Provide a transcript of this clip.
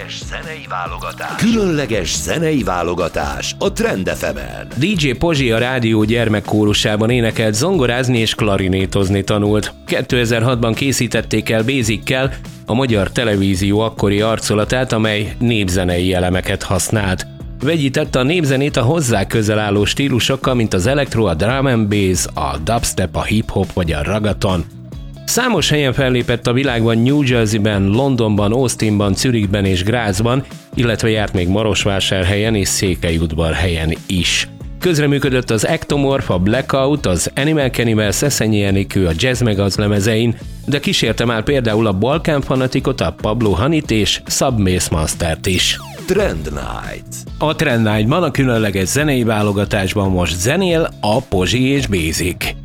Különleges zenei válogatás a Trend FM-en. DJ Pozsi a rádió gyermekkórusában énekelt, zongorázni és klarinétozni tanult. 2006-ban készítették el Basic-kel a magyar televízió akkori arcolatát, amely népzenei elemeket használt. Vegyítette a népzenét a hozzá közel álló stílusokkal, mint az elektro, a drum and bass, a dubstep, a hip-hop vagy a ragaton. Számos helyen fellépett a világban, New Jerseyben, Londonban, Austinban, Zürichben és Grazban, illetve járt még Marosvásárhelyen és Székelyudvarhelyen is. Közreműködött az Ectomorph, a Blackout, az Animal Cannibal, Szeszenyi Enikő, a Jazz Megaz lemezein, de kísérte már például a Balkán Fanatikot, a Pablo Honeyt és Submace Mastert is. Trend Night. A Trend Night-ban a különleges zenei válogatásban most zenél a Pozsi és Basic.